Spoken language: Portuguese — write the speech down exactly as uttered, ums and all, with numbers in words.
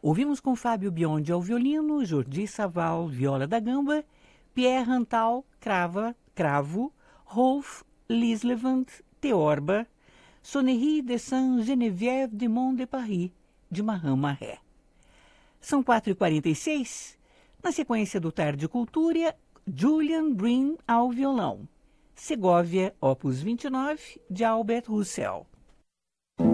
Ouvimos com Fábio Biondi ao violino, Jordi Saval, viola da gamba, Pierre Rantal, crava, cravo, Rolf Lislevant, teorba, Sonnerie de Saint-Geneviève de Mont de Paris, de Marin Maré. São quatro e quarenta e seis. Na sequência do Tarde Cultura, Julian Green ao violão. Segóvia, opus vinte e nove, de Albert Roussel.